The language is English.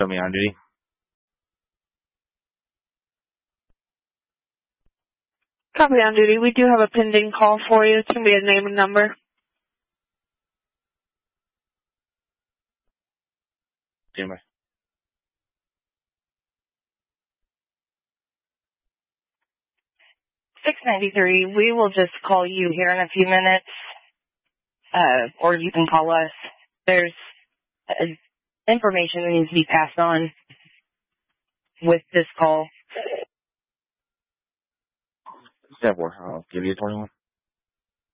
Put me on duty. Copy on duty. We do have a pending call for you. It's going to be a name and number. Jimmy. 693. We will just call you here in a few minutes, or you can call us. There's information that needs to be passed on with this call. Step 4. I'll give you 21.